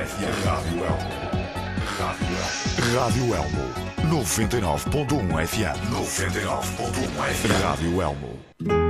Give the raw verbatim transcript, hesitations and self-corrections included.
F M. Rádio Elmo. Rádio Elmo. noventa e nove ponto um F M. noventa e nove ponto um F M. Rádio Elmo.